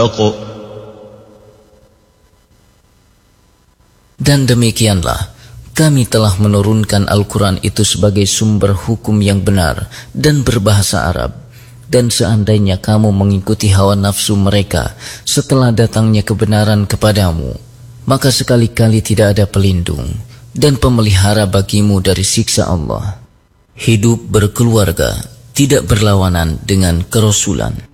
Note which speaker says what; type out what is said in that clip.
Speaker 1: وفق.
Speaker 2: Dan demikianlah kami telah menurunkan Al-Quran itu sebagai sumber hukum yang benar dan berbahasa Arab. Dan seandainya kamu mengikuti hawa nafsu mereka setelah datangnya kebenaran kepadamu, maka sekali-kali tidak ada pelindung dan pemelihara bagimu dari siksa Allah. Hidup berkeluarga tidak berlawanan dengan kerasulan.